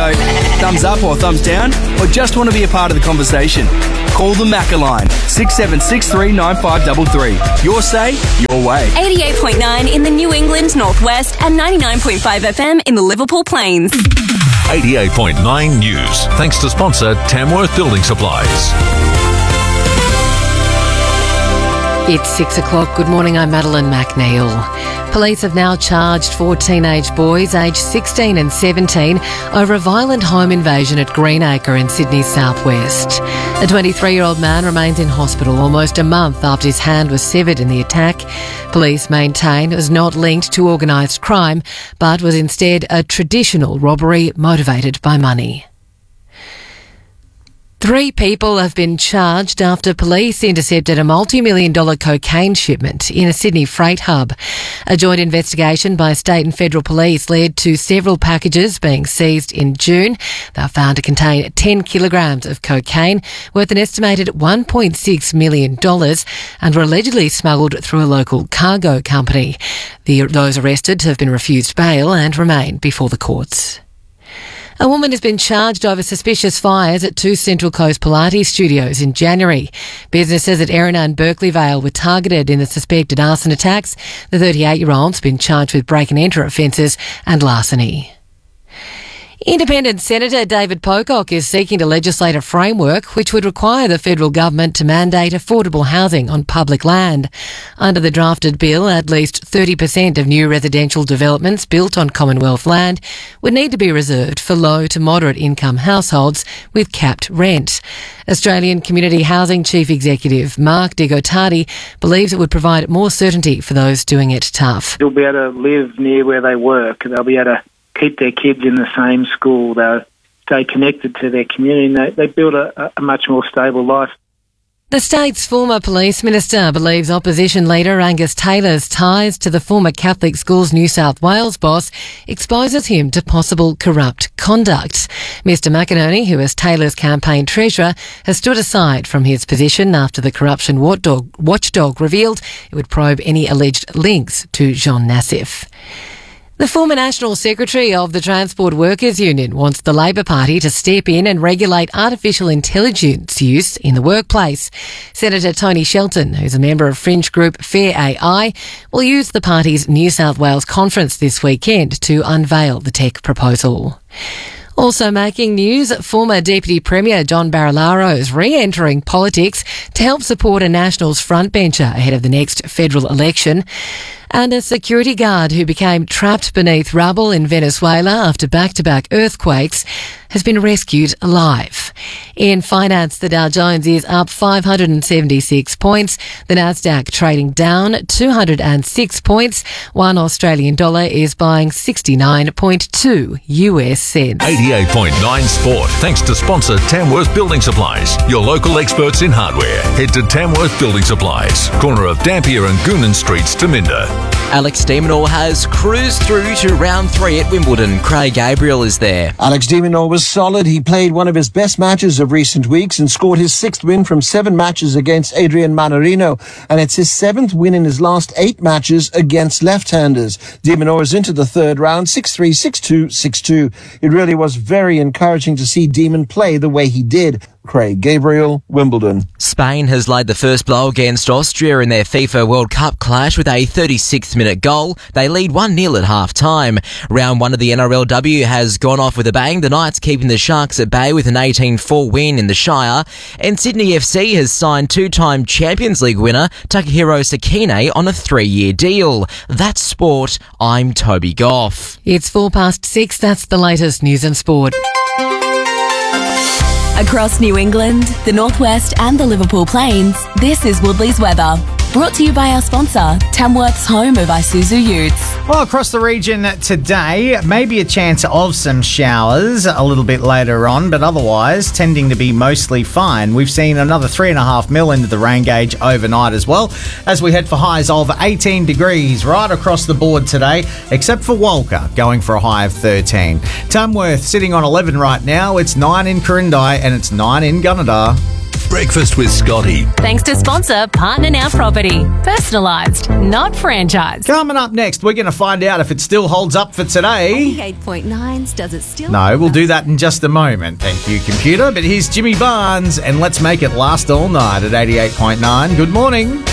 go thumbs up or thumbs down, or just want to be a part of the conversation? Call the Macca line, 6763 9533. Your say, your way. 88.9 in the New England Northwest and 99.5 FM in the Liverpool Plains. 88.9 News. Thanks to sponsor Tamworth Building Supplies. It's 6 o'clock. Good morning, I'm Madeline McNeil. Police have now charged 4 teenage boys aged 16 and 17 over a violent home invasion at Greenacre in Sydney's southwest. A 23-year-old man remains in hospital almost a month after his hand was severed in the attack. Police maintain it was not linked to organised crime, but was instead a traditional robbery motivated by money. 3 people have been charged after police intercepted a multi-million-dollar cocaine shipment in a Sydney freight hub. A joint investigation by state and federal police led to several packages being seized in June. They were found to contain 10 kilograms of cocaine worth an estimated $1.6 million and were allegedly smuggled through a local cargo company. Those arrested have been refused bail and remain before the courts. A woman has been charged over suspicious fires at 2 Central Coast Pilates studios in January. Businesses at Erina and Berkeley Vale were targeted in the suspected arson attacks. The 38-year-old's been charged with break-and-enter offences and larceny. Independent Senator David Pocock is seeking to legislate a framework which would require the federal government to mandate affordable housing on public land. Under the drafted bill, at least 30% of new residential developments built on Commonwealth land would need to be reserved for low to moderate income households with capped rent. Australian Community Housing Chief Executive Mark De Gottardi believes it would provide more certainty for those doing it tough. They'll be able to live near where they work. They'll be able to keep their kids in the same school. They'll stay connected to their community, and they build a much more stable life. The state's former police minister believes opposition leader Angus Taylor's ties to the former Catholic Schools New South Wales boss exposes him to possible corrupt conduct. Mr McInerney, who is Taylor's campaign treasurer, has stood aside from his position after the corruption watchdog revealed it would probe any alleged links to Jean Nassif. The former National Secretary of the Transport Workers Union wants the Labor Party to step in and regulate artificial intelligence use in the workplace. Senator Tony Shelton, who's a member of fringe group Fair AI, will use the party's New South Wales conference this weekend to unveil the tech proposal. Also making news, former Deputy Premier John Barilaro is re-entering politics to help support a Nationals frontbencher ahead of the next federal election. And a security guard who became trapped beneath rubble in Venezuela after back-to-back earthquakes has been rescued alive. In finance, the Dow Jones is up 576 points. The Nasdaq trading down 206 points. One Australian dollar is buying 69.2 US cents. 88.9 Sport. Thanks to sponsor Tamworth Building Supplies. Your local experts in hardware. Head to Tamworth Building Supplies. Corner of Dampier and Goonan Streets, Taminda. Alex de Minaur has cruised through to round 3 at Wimbledon. Craig Gabriel is there. Alex de Minaur was solid. He played one of his best matches of recent weeks and scored his 6th win from 7 matches against Adrian Manarino. And it's his 7th win in his last 8 matches against left-handers. De Minaur is into the 3rd round, 6-3, 6-2, 6-2. It really was very encouraging to see Demon play the way he did. Craig Gabriel, Wimbledon. Spain has laid the first blow against Austria in their FIFA World Cup clash with a 36th-minute goal. They lead 1-0 at half-time. Round 1 of the NRLW has gone off with a bang. The Knights keeping the Sharks at bay with an 18-4 win in the Shire. And Sydney FC has signed 2-time Champions League winner Takahiro Sakine on a 3-year deal. That's sport. I'm Toby Goff. It's 6:04. That's the latest news and sport. Across New England, the Northwest and the Liverpool Plains, this is Woodley's weather. Brought to you by our sponsor, Tamworth's home of Isuzu Utes. Well, across the region today, maybe a chance of some showers a little bit later on, but otherwise tending to be mostly fine. We've seen another 3.5 mil into the rain gauge overnight as well, as we head for highs of 18 degrees right across the board today, except for Walker, going for a high of 13. Tamworth sitting on 11 right now. It's 9 in Quirindi and it's 9 in Gunnedah. Breakfast with Scotty. Thanks to sponsor Partner Now Property. Personalised, not franchised. Coming up next, we're going to find out if it still holds up for today. 88.9s, does it still? No, we'll do that in just a moment. Thank you, computer. But here's Jimmy Barnes, and let's make it last all night at 88.9. Good morning.